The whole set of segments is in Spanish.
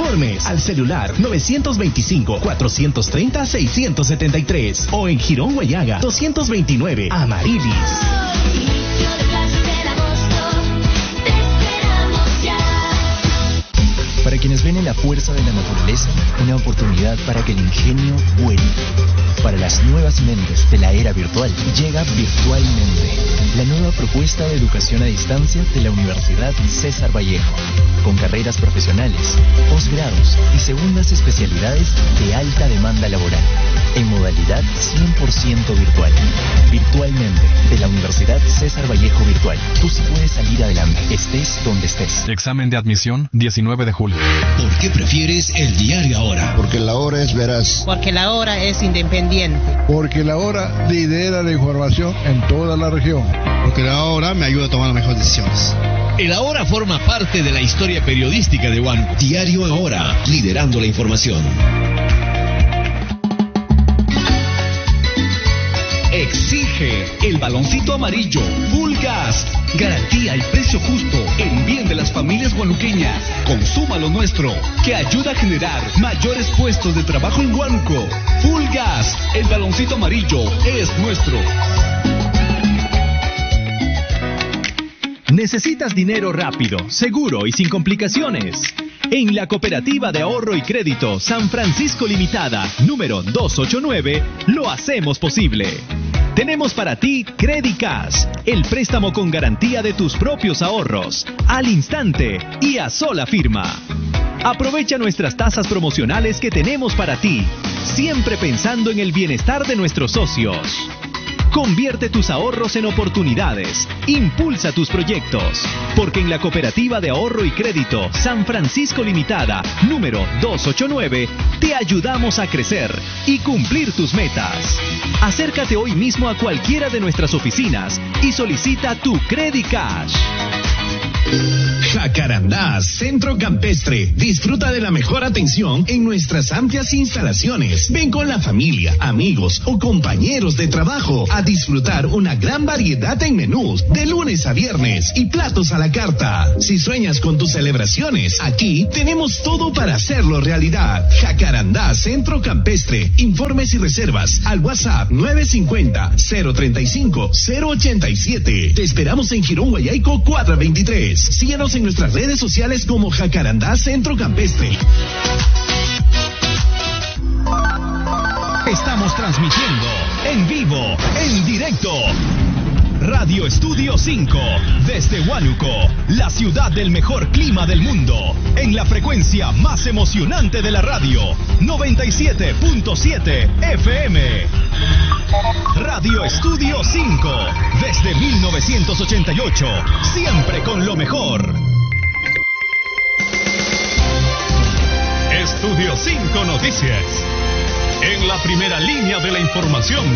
Informes al celular 925-430-673 o en Girón Guayaga 229 Amarilis. Para quienes ven en la fuerza de la naturaleza una oportunidad para que el ingenio vuele. Para las nuevas mentes de la era virtual, llega Virtualmente, la nueva propuesta de educación a distancia de la Universidad César Vallejo, con carreras profesionales, posgrados y segundas especialidades de alta demanda laboral, en modalidad 100% virtual. Virtualmente, de la Universidad César Vallejo Virtual. Tú sí puedes salir adelante, estés donde estés. Examen de admisión, 19 de julio. ¿Por qué prefieres El Diario Ahora? Porque La Hora es veraz. Porque La Hora es independiente. Porque La Hora lidera la información en toda la región. Porque La Hora me ayuda a tomar las mejores decisiones. El Ahora forma parte de la historia periodística de Huánuco. Diario Ahora, liderando la información. Exige el baloncito amarillo Full Gas. Garantía y precio justo en bien de las familias huanuqueñas. Consuma lo nuestro, que ayuda a generar mayores puestos de trabajo en Huánuco. Full Gas, el baloncito amarillo es nuestro. ¿Necesitas dinero rápido, seguro y sin complicaciones? En la Cooperativa de Ahorro y Crédito San Francisco Limitada, número 289, lo hacemos posible. Tenemos para ti Credicash, el préstamo con garantía de tus propios ahorros, al instante y a sola firma. Aprovecha nuestras tasas promocionales que tenemos para ti, siempre pensando en el bienestar de nuestros socios. Convierte tus ahorros en oportunidades. Impulsa tus proyectos. Porque en la Cooperativa de Ahorro y Crédito San Francisco Limitada, número 289, te ayudamos a crecer y cumplir tus metas. Acércate hoy mismo a cualquiera de nuestras oficinas y solicita tu Credicash. Jacarandá, Centro Campestre. Disfruta de la mejor atención en nuestras amplias instalaciones. Ven con la familia, amigos o compañeros de trabajo a disfrutar una gran variedad en menús de lunes a viernes y platos a la carta. Si sueñas con tus celebraciones, aquí tenemos todo para hacerlo realidad. Jacarandá, Centro Campestre. Informes y reservas al WhatsApp 950-035-087. Te esperamos en Girón Guayaico 423. Síguenos en nuestras redes sociales como Jacarandá Centro Campestre. Estamos transmitiendo en vivo, en directo. Radio Estudio 5, desde Huánuco, la ciudad del mejor clima del mundo, en la frecuencia más emocionante de la radio, 97.7 FM. Radio Estudio 5, desde 1988, siempre con lo mejor. Estudio 5 Noticias, en la primera línea de la información.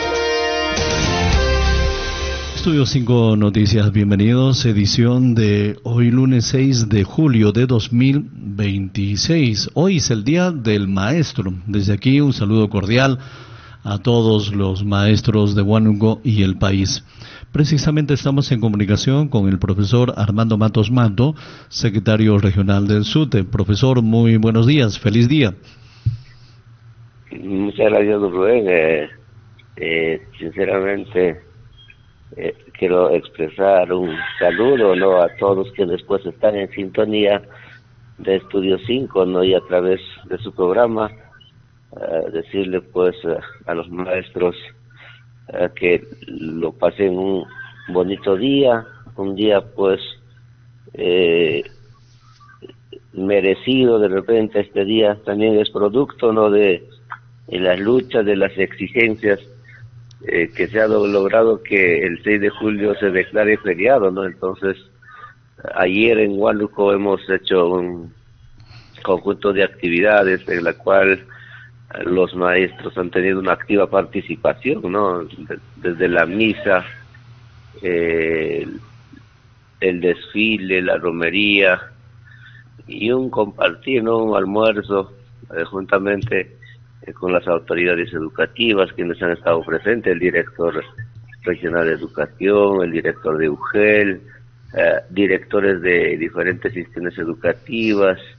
Estudio 5 Noticias, bienvenidos, edición de hoy lunes 6 de julio de 2026. Hoy es el Día del Maestro. Desde aquí un saludo cordial a todos los maestros de Huánuco y el país. Precisamente estamos en comunicación con el profesor Armando Matos Mato, secretario regional del SUTE. Profesor, muy buenos días, feliz día. Muchas gracias, don Rubén. Sinceramente, quiero expresar un saludo, ¿no?, a todos que después están en sintonía de Estudio 5, ¿no?, y a través de su programa, decirle pues a los maestros que lo pasen un bonito día, un día pues merecido. De repente este día también es producto, ¿no?, de las luchas, de las exigencias que se ha logrado que el 6 de julio se declare feriado, ¿no? Entonces, ayer en Huánuco hemos hecho un conjunto de actividades en la cual los maestros han tenido una activa participación, ¿no? Desde la misa, el desfile, la romería y un compartir, ¿no?, un almuerzo juntamente con las autoridades educativas, quienes han estado presentes, el director regional de educación, el director de UGEL, directores de diferentes instituciones educativas,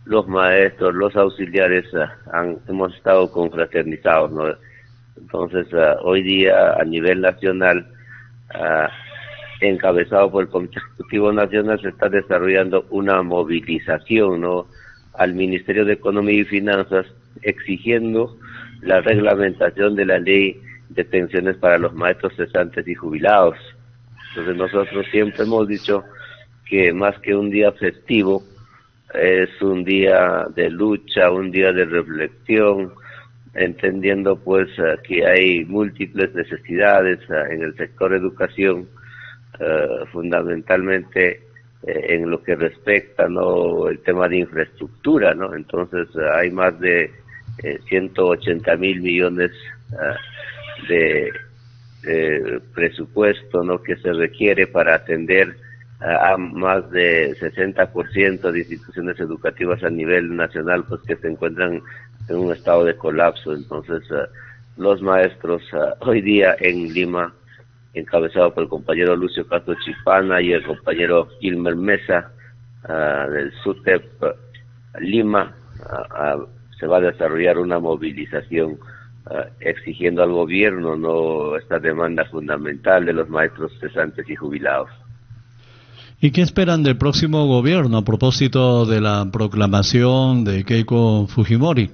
los maestros, los auxiliares hemos estado confraternizados, ¿no? Entonces, hoy día a nivel nacional, encabezado por el Comité Ejecutivo Nacional, se está desarrollando una movilización, ¿no?, al Ministerio de Economía y Finanzas, exigiendo la reglamentación de la ley de pensiones para los maestros cesantes y jubilados. Entonces nosotros siempre hemos dicho que más que un día festivo, es un día de lucha, un día de reflexión, entendiendo pues que hay múltiples necesidades en el sector educación, fundamentalmente en lo que respecta, ¿no?, el tema de infraestructura, ¿no? Entonces hay más de 180.000 millones de presupuesto, ¿no?, que se requiere para atender a más de 60% de instituciones educativas a nivel nacional, pues que se encuentran en un estado de colapso. Entonces los maestros hoy día en Lima, encabezado por el compañero Lucio Castro Chipana y el compañero Gilmer Mesa del SUTEP Lima, se va a desarrollar una movilización exigiendo al gobierno, ¿no?, esta demanda fundamental de los maestros cesantes y jubilados. ¿Y qué esperan del próximo gobierno a propósito de la proclamación de Keiko Fujimori?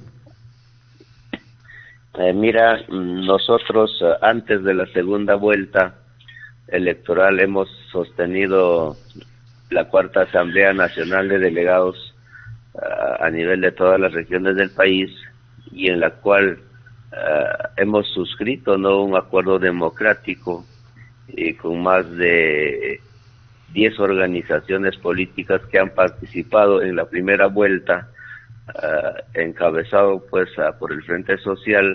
Mira, nosotros antes de la segunda vuelta electoral hemos sostenido la cuarta Asamblea Nacional de Delegados a nivel de todas las regiones del país, y en la cual hemos suscrito, ¿no?, un acuerdo democrático con más de 10 organizaciones políticas que han participado en la primera vuelta, encabezado pues por el Frente Social.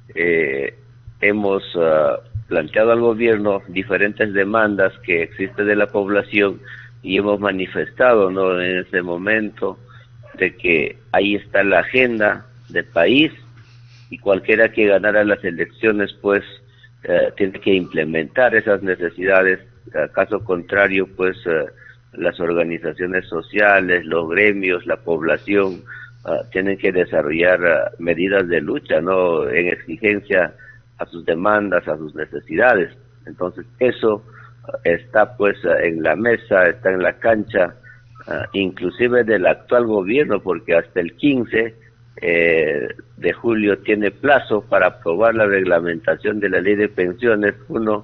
Hemos planteado al gobierno diferentes demandas que existen de la población y hemos manifestado, ¿no?, en ese momento de que ahí está la agenda del país y cualquiera que ganara las elecciones pues tiene que implementar esas necesidades. Caso contrario, pues las organizaciones sociales, los gremios, la población tienen que desarrollar medidas de lucha, ¿no?, en exigencia a sus demandas, a sus necesidades. Entonces eso está pues en la mesa, está en la cancha, inclusive del actual gobierno, porque hasta el 15 de julio tiene plazo para aprobar la reglamentación de la ley de pensiones,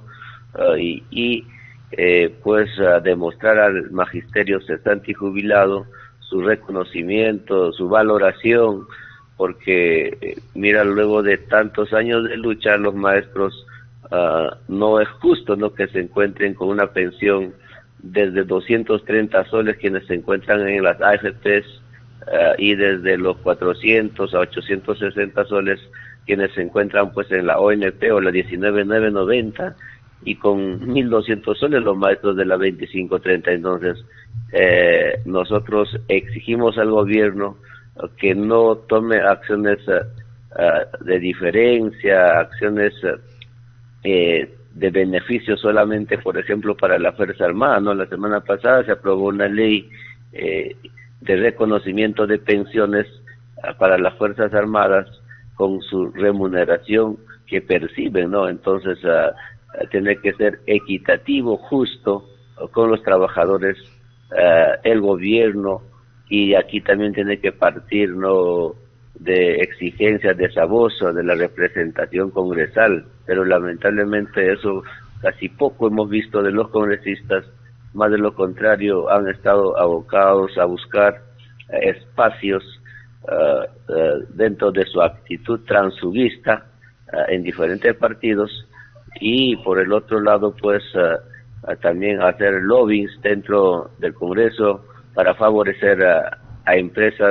pues demostrar al magisterio cesante y jubilado su reconocimiento, su valoración, porque mira, luego de tantos años de lucha, los maestros no es justo, ¿no?, que se encuentren con una pensión desde 230 soles quienes se encuentran en las AFPs, y desde los 400 a 860 soles quienes se encuentran pues en la ONP o la 19.990, y con 1.200 soles los maestros de la 2530. Entonces nosotros exigimos al gobierno que no tome acciones de diferencia, acciones de beneficio solamente, por ejemplo, para la Fuerza Armada, ¿no? La semana pasada se aprobó una ley de reconocimiento de pensiones para las Fuerzas Armadas con su remuneración que perciben, ¿no? Entonces tiene que ser equitativo, justo con los trabajadores, el gobierno, y aquí también tiene que partir, ¿no?, de exigencias de esa voz, de la representación congresal, pero lamentablemente eso casi poco hemos visto de los congresistas. Más de lo contrario, han estado abocados a buscar espacios dentro de su actitud transfuguista en diferentes partidos, y por el otro lado pues también hacer lobbies dentro del Congreso para favorecer a empresas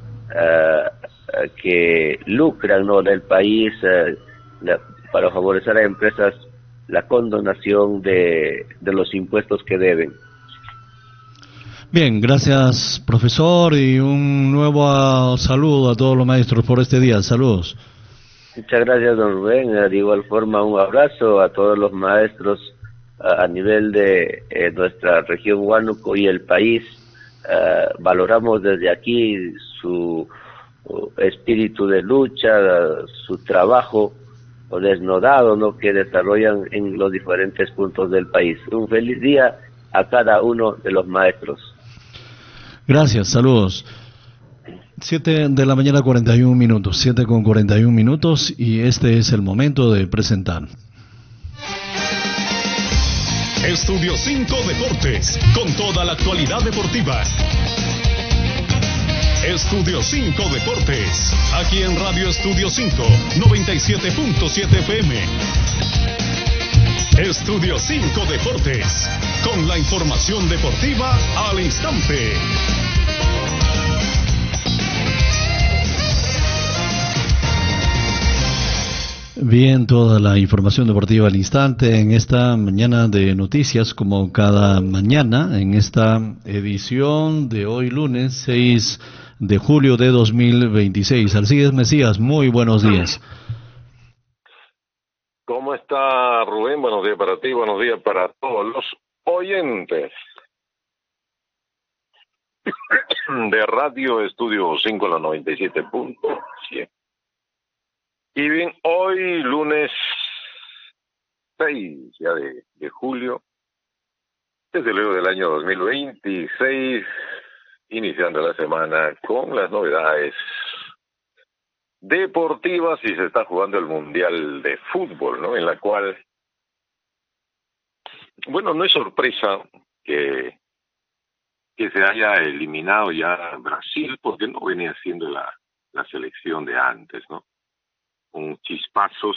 que lucran, ¿no?, del país, para favorecer a empresas la condonación de los impuestos que deben. Bien, gracias profesor, y un nuevo saludo a todos los maestros por este día. Saludos. Muchas gracias, don Rubén. De igual forma, un abrazo a todos los maestros a nivel de nuestra región Huánuco y el país, valoramos desde aquí su espíritu de lucha, su trabajo desnudado, ¿no?, que desarrollan en los diferentes puntos del país. Un feliz día a cada uno de los maestros. Gracias, saludos. 7 de la mañana 41 minutos, 7:41 y este es el momento de presentar. Estudio 5 Deportes, con toda la actualidad deportiva. Estudio 5 Deportes, aquí en Radio Estudio 5, 97.7 FM. Estudio 5 Deportes, con la información deportiva al instante. Bien, toda la información deportiva al instante en esta mañana de noticias, como cada mañana, en esta edición de hoy lunes 6 de julio de 2026. Alcides Mesías, muy buenos días. ¿Cómo está, Rubén? Buenos días para ti, buenos días para todos los oyentes de Radio Estudio 5, la 97.7. Y bien, hoy lunes 6 ya de julio, desde luego del año 2026, iniciando la semana con las novedades deportivas y se está jugando el Mundial de Fútbol, ¿no? En la cual, bueno, no es sorpresa que se haya eliminado ya Brasil, porque no venía siendo la selección de antes, ¿no? Con chispazos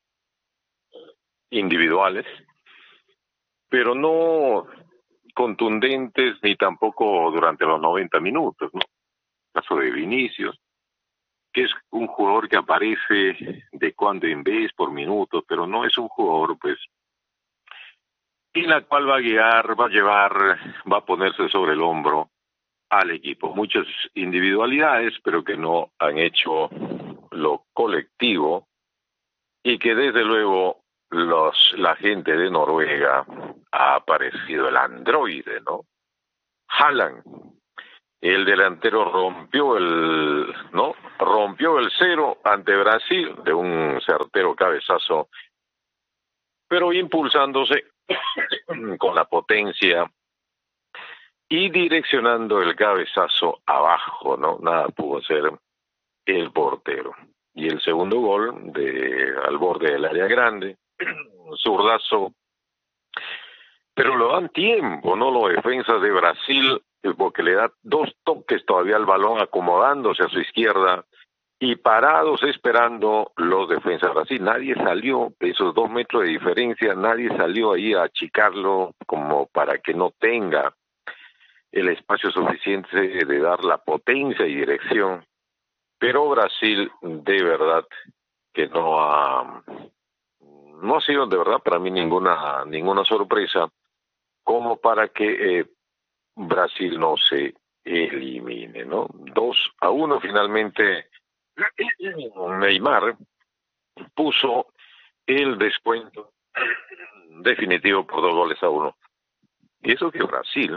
individuales, pero no contundentes ni tampoco durante los 90 minutos, ¿no? El caso de Vinicius, que es un jugador que aparece de cuando en vez por minutos, pero no es un jugador, pues, en la cual va a guiar, va a llevar, va a ponerse sobre el hombro al equipo. Muchas individualidades, pero que no han hecho lo colectivo y que desde luego la gente de Noruega ha aparecido el androide, ¿no? Haaland, el delantero rompió el cero ante Brasil de un certero cabezazo, pero impulsándose con la potencia y direccionando el cabezazo abajo, ¿no? Nada pudo hacer el portero. Y el segundo gol al borde del área grande, zurdazo, pero lo dan tiempo, ¿no? Los defensas de Brasil, porque le da 2 toques todavía al balón, acomodándose a su izquierda y parados esperando los defensas de Brasil. Nadie salió, esos 2 metros de diferencia, nadie salió ahí a achicarlo como para que no tenga el espacio suficiente de dar la potencia y dirección. Pero Brasil, de verdad, que no ha sido de verdad para mí ninguna sorpresa como para que Brasil no se elimine, ¿no? 2-1 finalmente Neymar puso el descuento definitivo por 2-1. Y eso que Brasil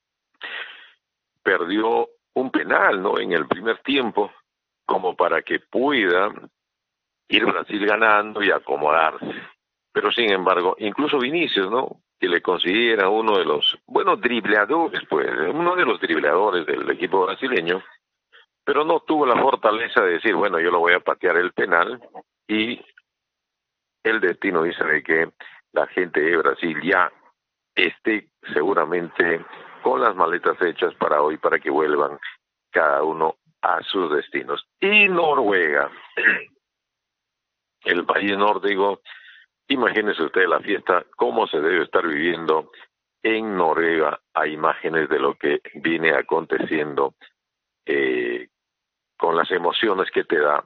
perdió un penal, ¿no?, en el primer tiempo, como para que pueda ir Brasil ganando y acomodarse. Pero sin embargo, incluso Vinicius, ¿no?, que le consiguiera uno de los dribleadores, pues, uno de los dribleadores del equipo brasileño, pero no tuvo la fortaleza de decir, bueno, yo lo voy a patear el penal, y el destino dice de que la gente de Brasil ya esté seguramente con las maletas hechas para hoy, para que vuelvan cada uno a sus destinos. Y Noruega, el país nórdico, imagínense ustedes la fiesta, cómo se debe estar viviendo en Noruega, a imágenes de lo que viene aconteciendo, con las emociones que te da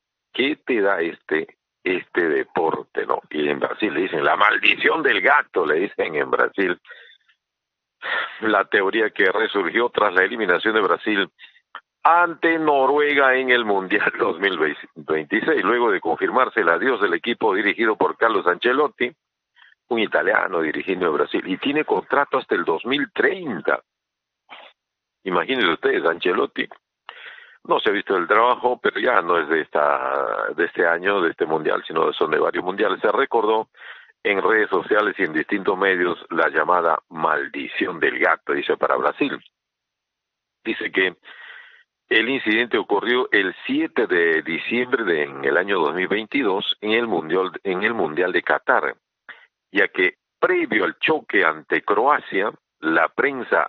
este deporte, ¿no? Y en Brasil le dicen la maldición del gato, le dicen en Brasil, la teoría que resurgió tras la eliminación de Brasil ante Noruega en el Mundial 2026, luego de confirmarse el adiós del equipo dirigido por Carlos Ancelotti, un italiano dirigiendo a Brasil, y tiene contrato hasta el 2030. Imagínense ustedes, Ancelotti no se ha visto el trabajo, pero ya no es de este año, de este mundial, sino son de varios mundiales. Se recordó en redes sociales y en distintos medios la llamada maldición del gato, dice, para Brasil. Dice que el incidente ocurrió el 7 de diciembre en el año 2022 en el mundial de Qatar, ya que previo al choque ante Croacia, la prensa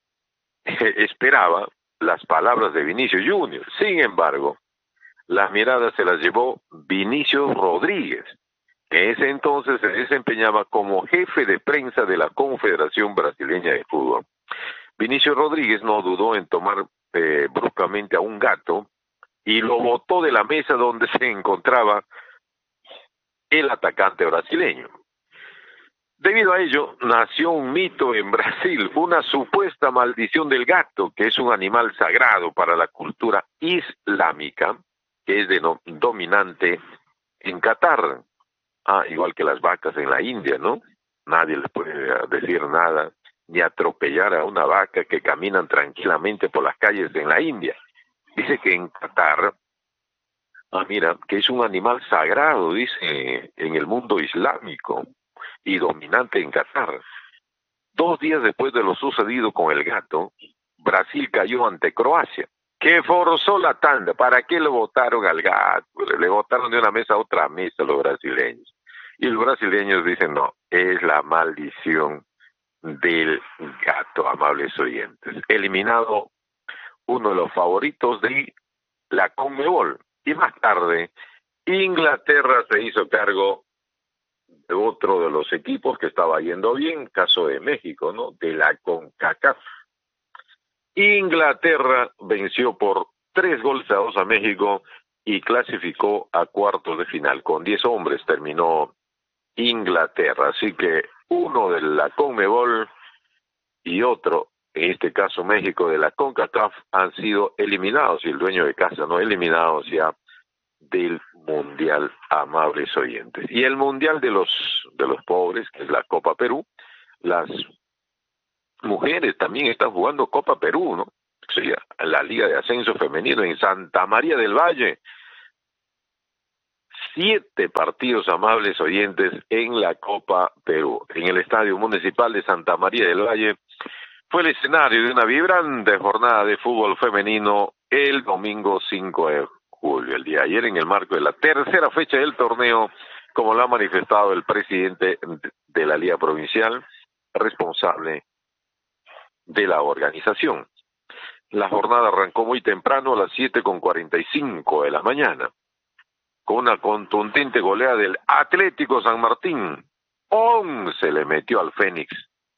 esperaba las palabras de Vinicius Junior. Sin embargo, las miradas se las llevó Vinicius Rodríguez, que en ese entonces se desempeñaba como jefe de prensa de la Confederación Brasileña de Fútbol. Vinicius Rodríguez no dudó en tomar bruscamente a un gato y lo botó de la mesa donde se encontraba el atacante brasileño. Debido a ello, nació un mito en Brasil, una supuesta maldición del gato, que es un animal sagrado para la cultura islámica, que es dominante en Qatar. Igual que las vacas en la India, ¿no? Nadie les puede decir nada, ni atropellar a una vaca que caminan tranquilamente por las calles en la India. Dice que en Qatar, mira, que es un animal sagrado, dice, en el mundo islámico, y dominante en Qatar. 2 días después de lo sucedido con el gato, Brasil cayó ante Croacia, que forzó la tanda. ¿Para qué le votaron al gato? Le votaron de una mesa a otra mesa los brasileños. Y los brasileños dicen, no, es la maldición del gato, amables oyentes. Eliminado uno de los favoritos de la CONMEBOL. Y más tarde, Inglaterra se hizo cargo de otro de los equipos que estaba yendo bien, caso de México, ¿no? De la CONCACAF. Inglaterra venció por 3-2 a México y clasificó a cuartos de final. Con 10 hombres terminó Inglaterra. Así que uno de la CONMEBOL y otro, en este caso México, de la CONCACAF, han sido eliminados, y el dueño de casa no eliminados ya del Mundial, amables oyentes. Y el Mundial de los pobres, que es la Copa Perú, las mujeres también están jugando Copa Perú, ¿no? O sea, la Liga de Ascenso Femenino en Santa María del Valle. 7 partidos, amables oyentes, en la Copa Perú. En el Estadio Municipal de Santa María del Valle fue el escenario de una vibrante jornada de fútbol femenino el domingo 5 de julio, el día de ayer, en el marco de la tercera fecha del torneo, como lo ha manifestado el presidente de la Liga Provincial, responsable de la organización. La jornada arrancó muy temprano, a las 7:45 de la mañana, con una contundente goleada del Atlético San Martín. 11 le metió al Fénix.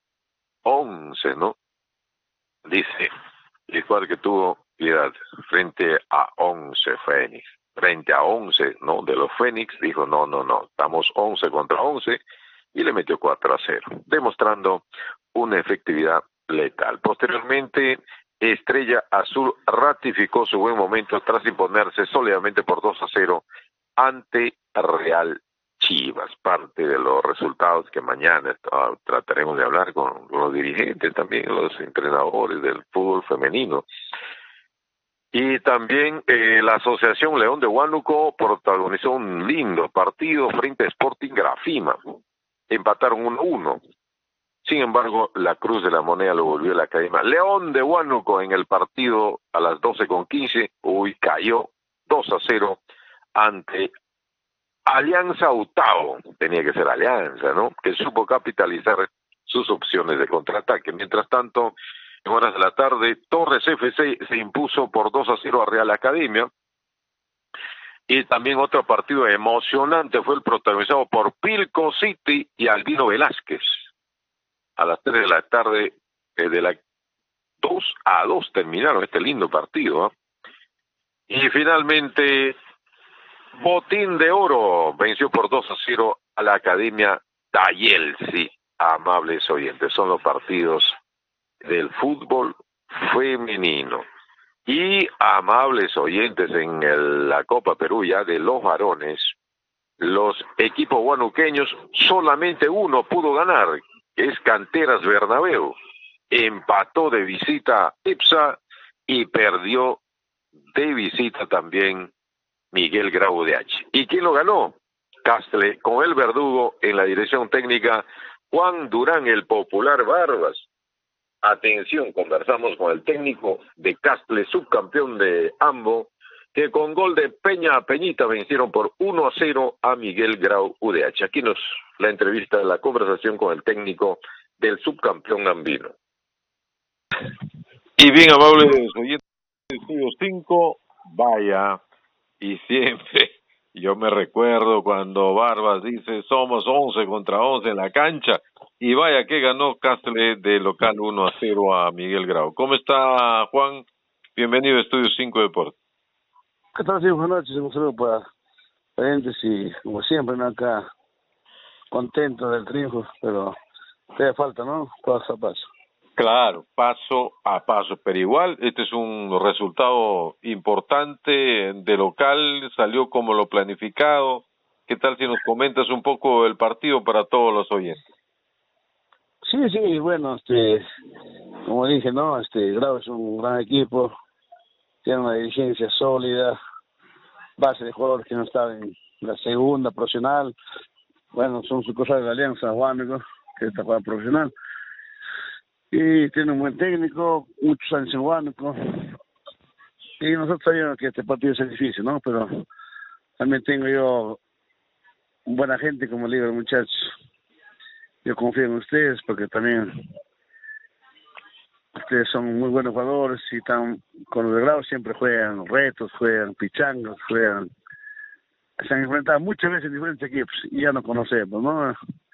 11, ¿no? Dice el cual que tuvo piedad frente a 11 Fénix. Frente a 11, ¿no? De los Fénix, dijo, no, estamos 11 contra 11, y le metió 4-0, demostrando una efectividad letal. Posteriormente, Estrella Azul ratificó su buen momento tras imponerse sólidamente por 2-0 ante Real Chivas. Parte de los resultados que mañana trataremos de hablar con los dirigentes, también los entrenadores del fútbol femenino. Y también la Asociación León de Huánuco protagonizó un lindo partido frente a Sporting Grafima. Empataron 1-1. Sin embargo, la Cruz de la Moneda lo volvió a la academia. León de Huánuco en el partido a las 12:15, cayó 2-0 ante Alianza Utao. Tenía que ser Alianza, ¿no? Que supo capitalizar sus opciones de contraataque. Mientras tanto, en horas de la tarde, Torres FC se impuso por 2-0 a Real Academia. Y también otro partido emocionante fue el protagonizado por Pilco City y Albino Velázquez. A las 3 de la tarde, de la 2-2 terminaron este lindo partido, ¿eh? Y finalmente, Botín de Oro venció por 2-0 a la Academia Dayelsi. Amables oyentes, son los partidos del fútbol femenino. Y amables oyentes, en la Copa Perú ya de los varones, los equipos huanuqueños, solamente uno pudo ganar, que es Canteras Bernabéu. empató de visita EPSA y perdió de visita también Miguel Grau UDH. ¿Y quién lo ganó? Castle, con el verdugo en la dirección técnica, Juan Durán, el popular Barbas. Atención, conversamos con el técnico de Castle, subcampeón de AMBO, que con gol de Peñita vencieron por 1-0 a Miguel Grau UDH. Aquí la entrevista, la conversación con el técnico del subcampeón andino. Y bien, amables oyentes de Estudio 5, vaya, y siempre yo me recuerdo cuando Barbas dice somos 11 contra 11 en la cancha, y vaya que ganó Castle de local 1-0 a Miguel Grau. ¿Cómo está, Juan? Bienvenido a Estudio 5 Deportes. ¿Qué tal? Sí, buenas noches, un saludo para oyentes y como siempre, ¿no? Acá contento del triunfo, pero te falta, ¿no? Paso a paso. Claro, paso a paso, pero igual este es un resultado importante de local, salió como lo planificado. ¿Qué tal si nos comentas un poco el partido para todos los oyentes? Sí, bueno, como dije, ¿no? Grau es un gran equipo, tiene una dirigencia sólida, base de jugadores que no están en la segunda profesional, bueno, son sucursales de la Alianza Huánuco, que está jugando profesional, y tiene un buen técnico, muchos años en Huánuco, y nosotros sabíamos que este partido es difícil, ¿no? Pero también tengo yo buena gente, como le digo a los muchachos, yo confío en ustedes porque también ustedes son muy buenos jugadores y están con los de Grau, siempre juegan retos, juegan pichangos, se han enfrentado muchas veces en diferentes equipos y ya nos conocemos, ¿no?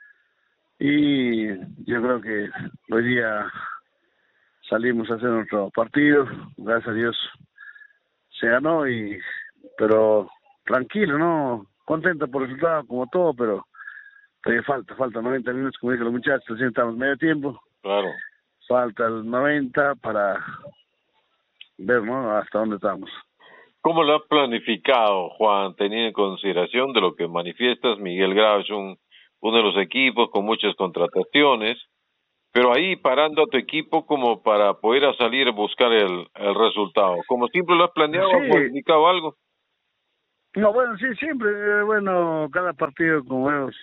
Y yo creo que hoy día salimos a hacer nuestro partido, gracias a Dios se ganó, pero tranquilo, ¿no? Contento por el resultado como todo, pero falta 90 minutos, como dicen los muchachos, recién estamos medio tiempo. Claro. Falta el 90 para ver, ¿no? Hasta dónde estamos. ¿Cómo lo has planificado, Juan, teniendo en consideración de lo que manifiestas? Miguel Grau es uno de los equipos con muchas contrataciones, pero ahí parando a tu equipo como para poder salir a buscar el resultado. ¿Como siempre lo has planeado? Sí. ¿Has planificado algo? No, bueno, sí, siempre, cada partido como es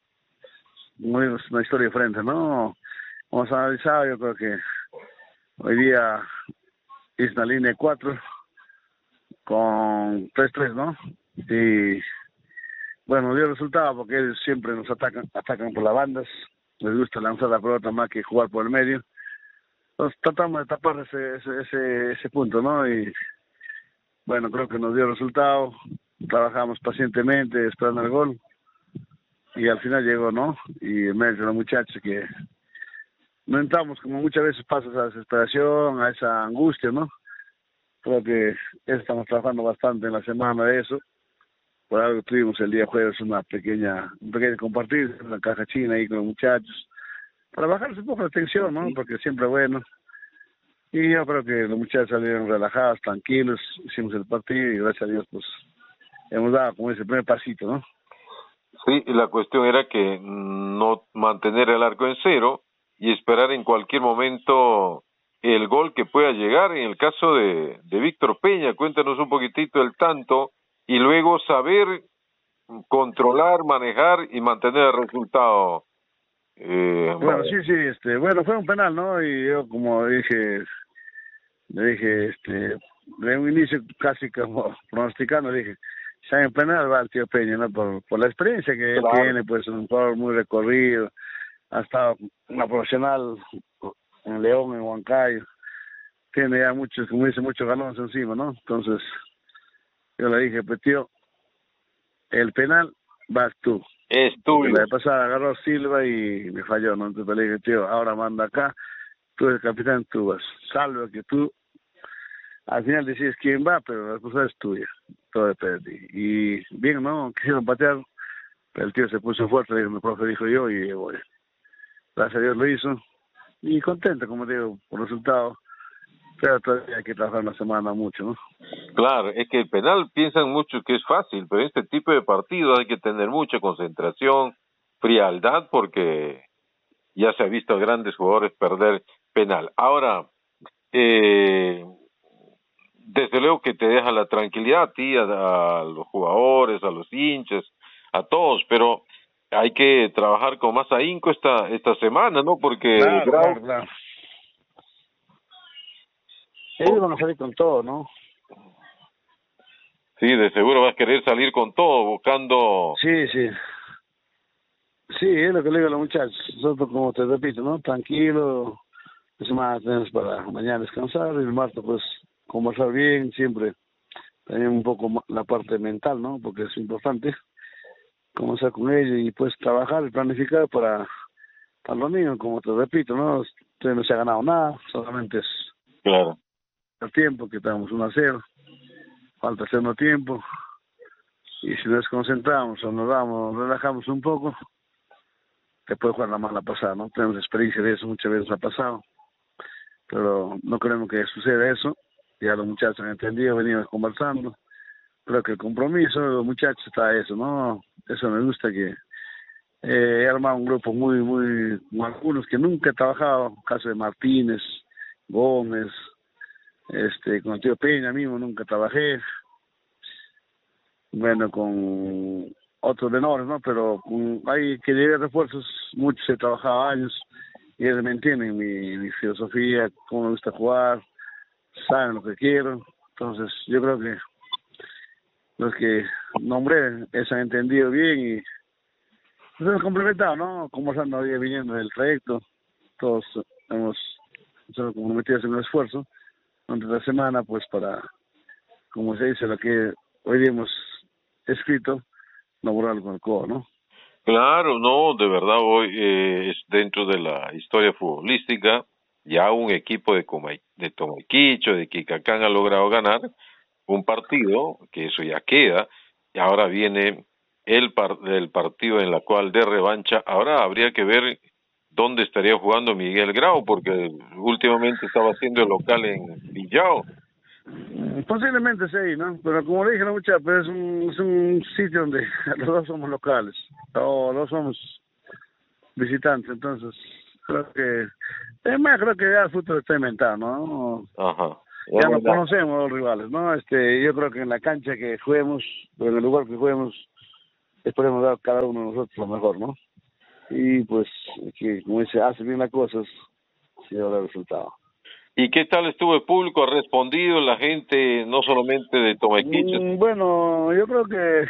una historia diferente, ¿no? Vamos a analizar, yo creo que hoy día es una línea de 4 con 3-3, ¿no? Y bueno, dio resultado porque ellos siempre nos atacan por las bandas, les gusta lanzar la pelota más que jugar por el medio. Entonces tratamos de tapar ese punto, ¿no? Y bueno, creo que nos dio resultado, trabajamos pacientemente esperando el gol y al final llegó, ¿no? Y en medio de los muchachos que no entramos, como muchas veces pasa, esa desesperación, a esa angustia, ¿no? Creo que estamos trabajando bastante en la semana de eso. Por algo tuvimos el día jueves un pequeño compartir, una caja china ahí con los muchachos, para bajarse un poco la tensión, ¿no? Porque siempre es bueno. Y yo creo que los muchachos salieron relajados, tranquilos, hicimos el partido y gracias a Dios, pues, hemos dado como ese primer pasito, ¿no? Sí, la cuestión era que no mantener el arco en cero y esperar en cualquier momento el gol que pueda llegar. En el caso de Víctor Peña, cuéntanos un poquitito el tanto y luego saber controlar, manejar y mantener el resultado. Bueno, sí, bueno, fue un penal, ¿no? Y yo, como le dije, de un inicio casi como pronosticando, dije, si hay un penal va el tío Peña, ¿no? Por la experiencia que él tiene, pues un jugador muy recorrido, ha estado una profesional en León, en Huancayo, tiene ya muchos, como dice, muchos galones encima, ¿no? Entonces, yo le dije, pues tío, el penal vas tú. Es tuyo. La vez pasada agarró Silva y me falló, ¿no? Entonces le dije, tío, ahora manda acá, tú eres el capitán, tú vas. Salvo que tú, al final decides quién va, pero la cosa es tuya. Todo depende de ti. Y bien, ¿no? Quisieron patear, pero el tío se puso fuerte, le dijo, mi profe dijo yo, y bueno, gracias a Dios lo hizo. Y contento, como digo, por el resultado. Pero todavía hay que trabajar una semana mucho, ¿no? Claro, es que el penal piensan mucho que es fácil, pero en este tipo de partidos hay que tener mucha concentración, frialdad, porque ya se ha visto a grandes jugadores perder penal. Ahora, desde luego que te deja la tranquilidad a ti, a los jugadores, a los hinchas, a todos, pero hay que trabajar con más ahínco esta semana, ¿no? Porque claro. Ellos van a salir con todo, ¿no? Sí, de seguro vas a querer salir con todo, buscando... Sí, es lo que le digo a los muchachos. Nosotros, como te repito, ¿no? Tranquilo. La semana tenemos para mañana descansar y el martes, pues, conversar bien, siempre. También un poco la parte mental, ¿no? Porque es importante conversar con ellos y, pues, trabajar y planificar para los niños, como te repito, ¿no? Usted no se ha ganado nada, solamente es... Claro. El tiempo, que estamos 1-0. Falta hacernos tiempo. Y si nos concentramos o nos relajamos un poco, te puede jugar la mala pasada, ¿no? Tenemos experiencia de eso, muchas veces ha pasado. Pero no queremos que suceda eso. Ya los muchachos han entendido, venimos conversando. Creo que el compromiso de los muchachos está eso, ¿no? Eso me gusta, que he armado un grupo muy, con algunos que nunca he trabajado, caso de Martínez, Gómez, con el tío Peña mismo nunca trabajé. Bueno, con otros menores, ¿no? Pero hay que llegar refuerzos, muchos he trabajado años y ellos me entienden mi filosofía, cómo me gusta jugar, saben lo que quiero. Entonces yo creo que los que nombré se han entendido bien y nos hemos complementado, ¿no? Conversando hoy, viniendo del trayecto, todos hemos comprometido a hacer un esfuerzo durante la semana, pues, para, como se dice, lo que hoy hemos escrito, no borrarlo con el codo, ¿no? Claro, no, de verdad hoy es dentro de la historia futbolística, ya un equipo de Tomaiquicho, de Quicacán ha logrado ganar un partido, que eso ya queda, y ahora viene el partido en la cual de revancha. Ahora habría que ver dónde estaría jugando Miguel Grau, porque últimamente estaba haciendo el local en Villao. Posiblemente sí, ¿no? Pero como le dije a la muchacha, pues es un sitio donde los dos somos locales, o los dos somos visitantes, entonces creo que creo que ya el fútbol está inventado, ¿no? Ajá. Ya nos conocemos los rivales, ¿no? Yo creo que en la cancha que juguemos, o en el lugar que juguemos, esperemos dar cada uno de nosotros lo mejor, ¿no? Y pues, que como dice, hace bien las cosas, sí va a dar resultado. ¿Y qué tal estuvo el público? ¿Ha respondido la gente, no solamente de Tomaiquicho? Bueno, yo creo que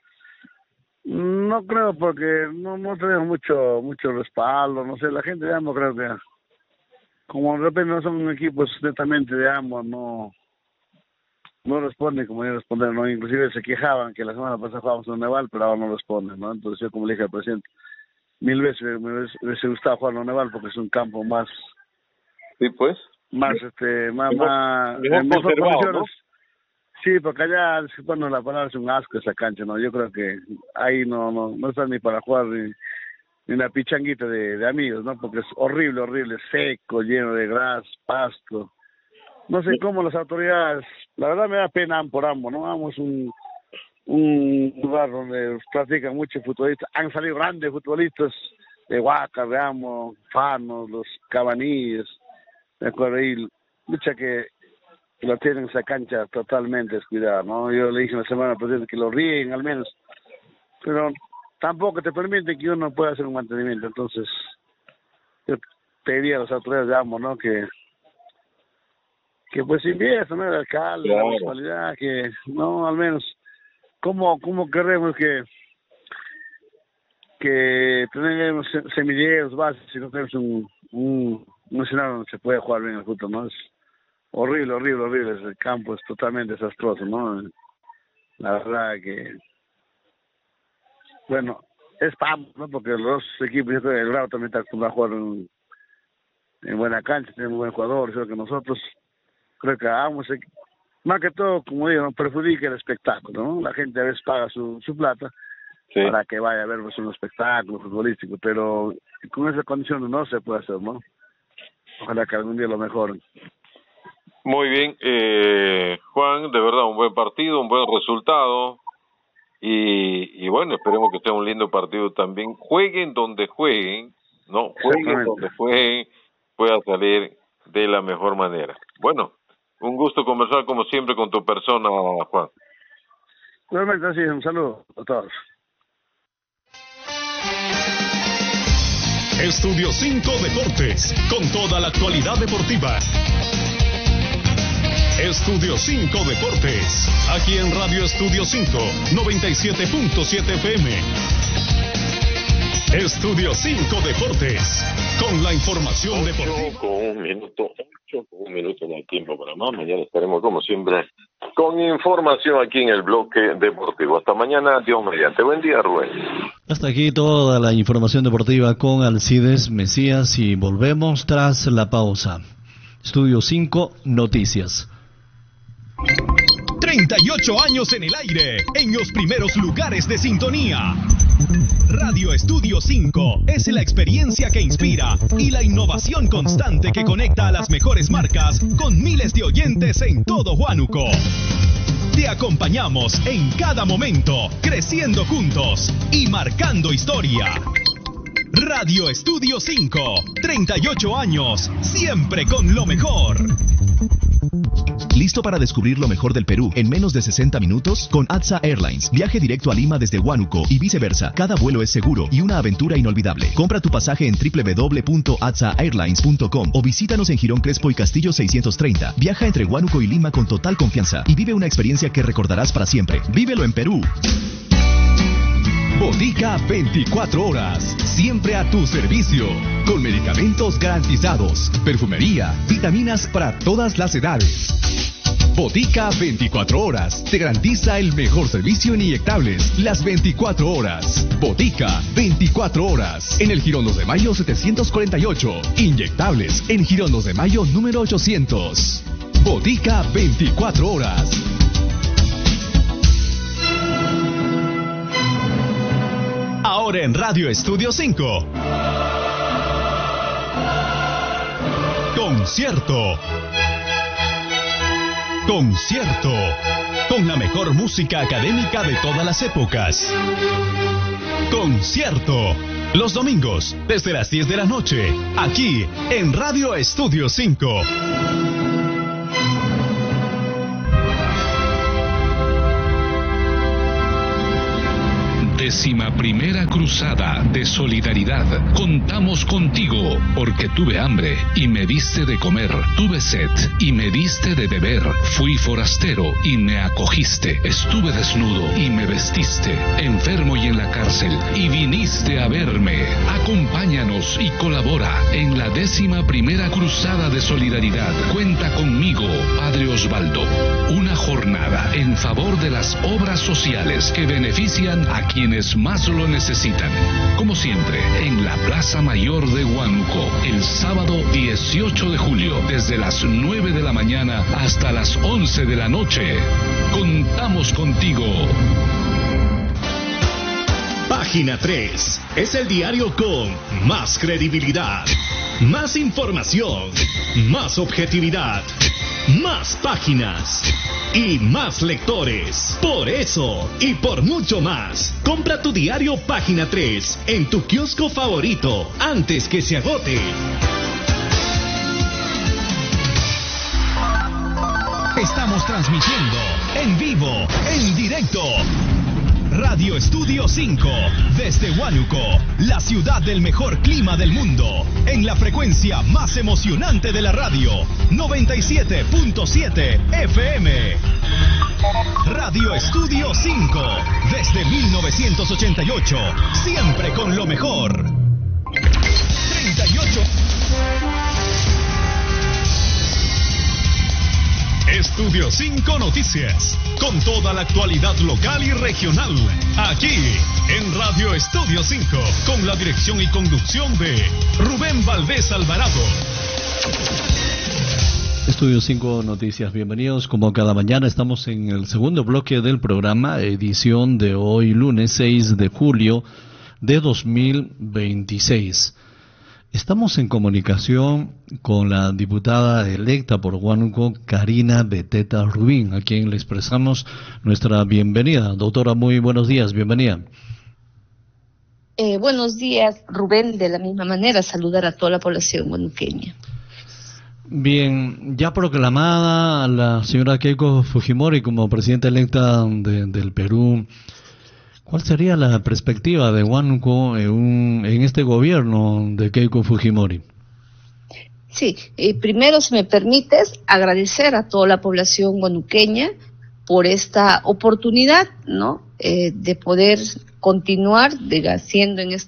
no creo, porque no tenemos mucho respaldo, no sé, la gente de ambos creo que, como de repente no son un equipo netamente de ambos, no responden como ellos responder, ¿no? Inclusive se quejaban que la semana pasada jugábamos en Neval, pero ahora no responden, ¿no? Entonces yo, como le dije al presidente, 1000 veces me hubiese gustado jugar en Neval, porque es un campo más... Sí, pues. Más, mejor conservado, ¿no? Sí, porque allá, bueno, la palabra es un asco esa cancha, ¿no? Yo creo que ahí no está ni para jugar ni una pichanguita de amigos, ¿no? Porque es horrible, seco, lleno de gras, pasto. No sé cómo las autoridades, la verdad me da pena por ambos, ¿no? Ambos un lugar donde practican muchos futbolistas, han salido grandes futbolistas de Huaca, de Amo, Fanos, los Cabanillas, me acuerdo ahí, mucha que lo tienen esa cancha totalmente descuidada, ¿no? Yo le dije la semana pasada que lo ríen al menos, pero tampoco te permite que uno pueda hacer un mantenimiento. Entonces yo pediría a las autoridades de ambos, ¿no? Que pues inviertan, ¿no? El alcalde, la municipalidad, que no, al menos, ¿cómo queremos que tenemos semilleros, bases, si no tenemos un escenario donde se puede jugar bien el fútbol, ¿no? Es horrible, el campo es totalmente desastroso, ¿no? La verdad que, bueno, es para ambos, ¿no? Porque los dos equipos, yo creo que el Grau también está acostumbrado a jugar en buena cancha, tiene muy buen jugador, creo que nosotros, creo que ambos, más que todo, como digo, no perjudica el espectáculo, ¿no? La gente a veces paga su plata, sí, para que vaya a ver pues, un espectáculo futbolístico, pero con esa condición no se puede hacer, ¿no? Ojalá que algún día lo mejoren. Muy bien, Juan, de verdad un buen partido, un buen resultado y bueno, esperemos que sea un lindo partido también. Jueguen donde jueguen, ¿no? Jueguen donde jueguen, pueda salir de la mejor manera. Bueno, un gusto conversar como siempre con tu persona, Juan. Realmente así, un saludo a todos. Estudio 5 Deportes, con toda la actualidad deportiva. Estudio 5 Deportes, aquí en Radio Estudio 5, 97.7 FM. Estudio 5 Deportes, con la información deportiva. Con un minuto no hay tiempo para más. Mañana estaremos como siempre con información aquí en el bloque deportivo. Hasta mañana, Dios mediante. Buen día, Rubén. Hasta aquí toda la información deportiva con Alcides Mesías y volvemos tras la pausa. Estudio 5 Noticias. 38 años en el aire, en los primeros lugares de sintonía. Radio Estudio 5 es la experiencia que inspira y la innovación constante que conecta a las mejores marcas con miles de oyentes en todo Huánuco. Te acompañamos en cada momento, creciendo juntos y marcando historia. Radio Estudio 5, 38 años, siempre con lo mejor. ¿Listo para descubrir lo mejor del Perú en menos de 60 minutos? Con ATSA Airlines. Viaje directo a Lima desde Huánuco y viceversa. Cada vuelo es seguro y una aventura inolvidable. Compra tu pasaje en www.atsaairlines.com o visítanos en Girón Crespo y Castillo 630. Viaja entre Huánuco y Lima con total confianza y vive una experiencia que recordarás para siempre. ¡Vívelo en Perú! Botica 24 horas, siempre a tu servicio, con medicamentos garantizados, perfumería, vitaminas para todas las edades. Botica 24 horas, te garantiza el mejor servicio en inyectables, las 24 horas. Botica 24 horas, en el Girón 2 de Mayo 748, inyectables en Girón 2 de Mayo número 800. Botica 24 horas. Ahora en Radio Estudio 5. Concierto. Concierto. Con la mejor música académica de todas las épocas. Concierto. Los domingos, desde las 10 de la noche, aquí en Radio Estudio 5. 11ª Cruzada de Solidaridad. Contamos contigo, porque tuve hambre y me diste de comer, tuve sed y me diste de beber, fui forastero y me acogiste, estuve desnudo y me vestiste, enfermo y en la cárcel y viniste a verme. Acompáñanos y colabora en la 11ª Cruzada de Solidaridad. Cuenta conmigo, Padre Osvaldo. Una jornada en favor de las obras sociales que benefician a quienes más lo necesitan. Como siempre, en la Plaza Mayor de Huánuco, el sábado 18 de julio, desde las 9 de la mañana hasta las 11 de la noche. Contamos contigo. Página 3 es el diario con más credibilidad, más información, más objetividad, más páginas y más lectores. Por eso y por mucho más, compra tu diario Página 3 en tu kiosco favorito antes que se agote. Estamos transmitiendo en vivo, en directo. Radio Estudio 5, desde Huánuco, la ciudad del mejor clima del mundo, en la frecuencia más emocionante de la radio, 97.7 FM. Radio Estudio 5, desde 1988, siempre con lo mejor. 38. Estudio 5 Noticias, con toda la actualidad local y regional, aquí en Radio Estudio 5, con la dirección y conducción de Rubén Valdés Alvarado. Estudio 5 Noticias, bienvenidos. Como cada mañana estamos en el segundo bloque del programa, edición de hoy lunes 6 de julio de 2026. Estamos en comunicación con la diputada electa por Huánuco, Karina Beteta Rubín, a quien le expresamos nuestra bienvenida. Doctora, muy buenos días, bienvenida. Buenos días, Rubén. De la misma manera, saludar a toda la población huanuqueña. Bien, ya proclamada la señora Keiko Fujimori como presidenta electa del Perú, ¿cuál sería la perspectiva de Huánuco en este gobierno de Keiko Fujimori? Sí, primero, si me permites, agradecer a toda la población huanuqueña por esta oportunidad, ¿no? De poder continuar siendo en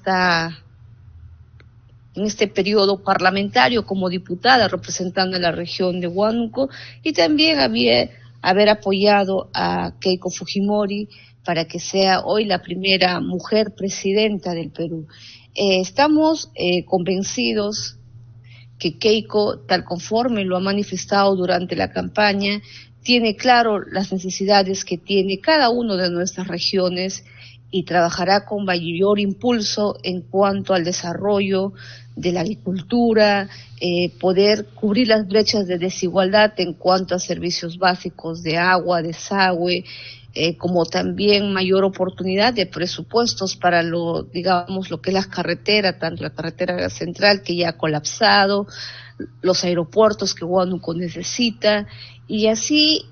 este periodo parlamentario como diputada representando a la región de Huánuco, y también haber apoyado a Keiko Fujimori para que sea hoy la primera mujer presidenta del Perú. Estamos convencidos que Keiko, tal conforme lo ha manifestado durante la campaña, tiene claro las necesidades que tiene cada una de nuestras regiones y trabajará con mayor impulso en cuanto al desarrollo de la agricultura, poder cubrir las brechas de desigualdad en cuanto a servicios básicos de agua, desagüe, como también mayor oportunidad de presupuestos para lo que es las carreteras, tanto la carretera central que ya ha colapsado, los aeropuertos que Huánuco necesita, y así,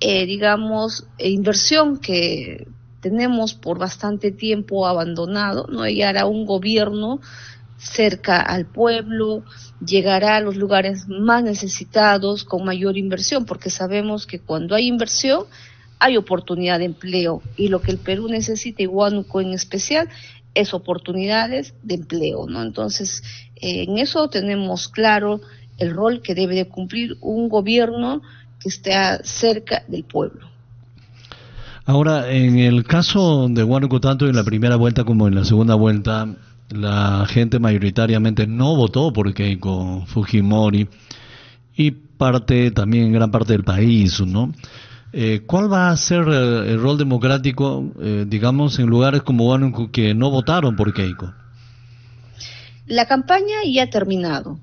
inversión que tenemos por bastante tiempo abandonado, ¿no? Ella hará un gobierno cerca al pueblo, llegará a los lugares más necesitados con mayor inversión, porque sabemos que cuando hay inversión hay oportunidad de empleo, y lo que el Perú necesita, y Huánuco en especial, es oportunidades de empleo, ¿no? Entonces, en eso tenemos claro el rol que debe de cumplir un gobierno que esté cerca del pueblo. Ahora, en el caso de Huánuco, tanto en la primera vuelta como en la segunda vuelta, la gente mayoritariamente no votó por Keiko Fujimori, y también gran parte del país, ¿no? ¿Cuál va a ser el rol democrático, en lugares como Huánuco que no votaron por Keiko? La campaña ya ha terminado.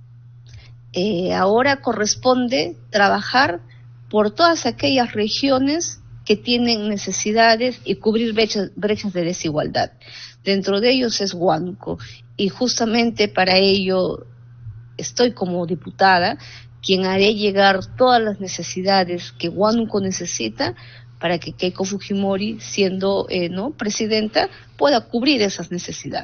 Ahora corresponde trabajar por todas aquellas regiones que tienen necesidades y cubrir brechas de desigualdad. Dentro de ellos es Huánuco, y justamente para ello estoy como diputada, quien haré llegar todas las necesidades que Huánuco necesita para que Keiko Fujimori, siendo presidenta, pueda cubrir esas necesidades.